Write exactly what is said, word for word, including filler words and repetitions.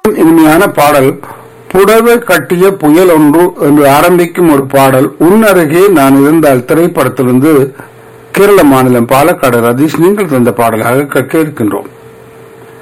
இனிமையான பாடல். புடவை கட்டிய புயல் ஒன்று என்று ஆரம்பிக்கும் ஒரு பாடல். உன் அருகே நான் இருந்தால் திரைப்படத்திலிருந்து கேரள மாநிலம் பாலக்காடு ரதீஷ் நீங்கள் தந்த பாடலாக கேட்கின்றோம்.